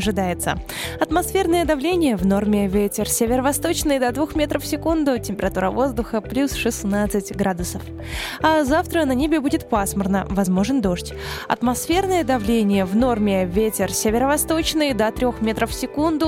ожидается. Атмосферное давление в норме, ветер северо-восточный до 2 метров в секунду, температура воздуха плюс 16 градусов. А завтра на небе будет пасмурно, возможен дождь. Атмосферное давление в норме, ветер северо-восточный до 3 метров в секунду,